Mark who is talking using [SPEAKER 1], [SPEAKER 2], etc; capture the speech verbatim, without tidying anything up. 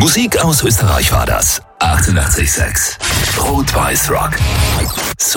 [SPEAKER 1] Musik aus Österreich war das. achtundachtzig Komma sechs. Rot-Weiß Rock. So